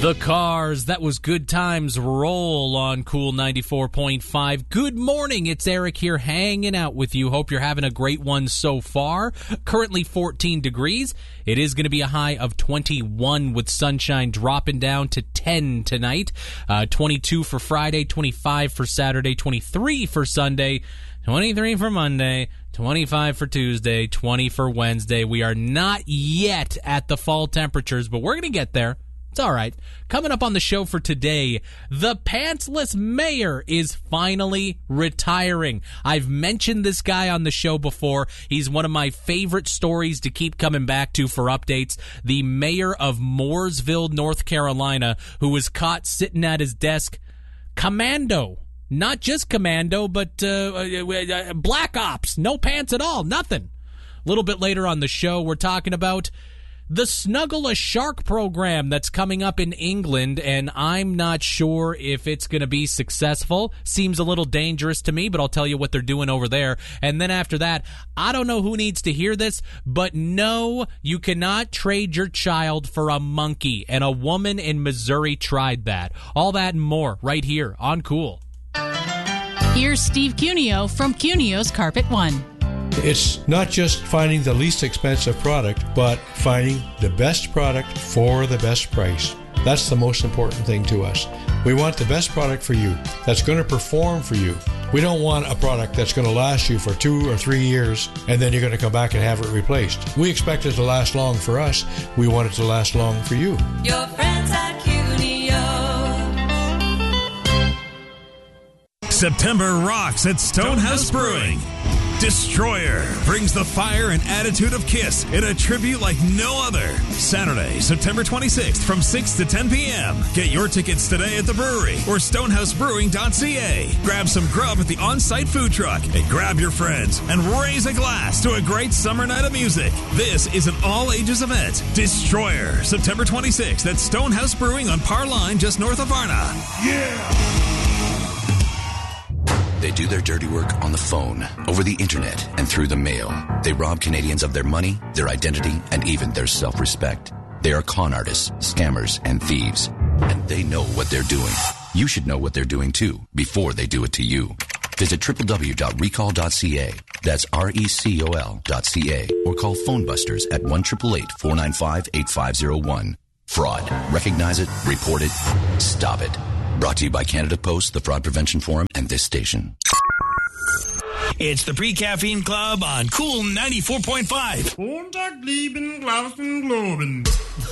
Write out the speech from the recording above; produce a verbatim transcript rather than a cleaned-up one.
The Cars, that was Good Times Roll on Cool ninety-four point five. Good morning, it's Eric here hanging out with you. Hope you're having a great one so far. Currently fourteen degrees. It is going to be a high of twenty-one with sunshine dropping down to ten tonight. Uh, twenty-two for Friday, twenty-five for Saturday, twenty-three for Sunday, twenty-three for Monday, twenty-five for Tuesday, twenty for Wednesday. We are not yet at the fall temperatures, but we're going to get there. It's all right. Coming up on the show for today, the pantsless mayor is finally retiring. I've mentioned this guy on the show before. He's one of my favorite stories to keep coming back to for updates. The mayor of Mooresville, North Carolina, who was caught sitting at his desk commando. Not just commando, but uh, uh, black ops. No pants at all. Nothing. A little bit later on the show, we're talking about the Snuggle a Shark program that's coming up in England, and I'm not sure if it's going to be successful. Seems a little dangerous to me, but I'll tell you what they're doing over there. And then after that, I don't know who needs to hear this, but no, you cannot trade your child for a monkey, and a woman in Missouri tried that. All that and more right here on Cool. Here's Steve Cuneo from Cuneo's Carpet One. It's not just finding the least expensive product, but finding the best product for the best price. That's the most important thing to us. We want the best product for you that's going to perform for you. We don't want a product that's going to last you for two or three years and then you're going to come back and have it replaced. We expect it to last long for us. We want it to last long for you. Your friends at Cuneo. September rocks at Stonehouse Brewing. Destroyer brings the fire and attitude of Kiss in a tribute like no other. Saturday, September twenty-sixth from six to ten p.m. Get your tickets today at the brewery or stonehouse brewing dot c a. Grab some grub at the on-site food truck and grab your friends and raise a glass to a great summer night of music. This is an all-ages event. Destroyer, September twenty-sixth at Stonehouse Brewing on Par Line just north of Varna. Yeah! They do their dirty work on the phone, over the internet, and through the mail. They rob Canadians of their money, their identity, and even their self-respect. They are con artists, scammers, and thieves. And they know what they're doing. You should know what they're doing, too, before they do it to you. Visit w w w dot recall dot c a. That's R E C O L dot C A. Or call Phone Busters at one eight eight eight, four nine five, eight five zero one. Fraud. Recognize it, report it, stop it. Brought to you by Canada Post, the Fraud Prevention Forum, and this station. It's the Pre-Caffeine Club on Cool ninety-four point five. Montag, lieben, Glauben, Globen.